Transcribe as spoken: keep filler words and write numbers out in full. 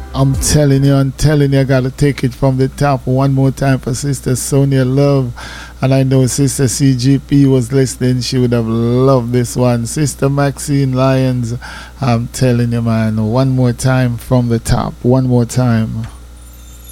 I'm telling you, I'm telling you, I gotta take it from the top one more time for Sister Sonia Love. And I know Sister C G P was listening, she would have loved this one. Sister Maxine Lyons, I'm telling you, man, one more time from the top, one more time.